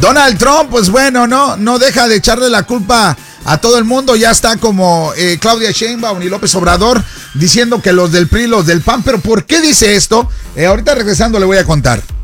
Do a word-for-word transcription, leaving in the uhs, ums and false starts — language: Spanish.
Donald Trump, pues bueno, no, no deja de echarle la culpa a todo el mundo. Ya está como eh, Claudia Sheinbaum y López Obrador diciendo que los del P R I, los del P A N. Pero ¿por qué dice esto? Eh, ahorita regresando le voy a contar.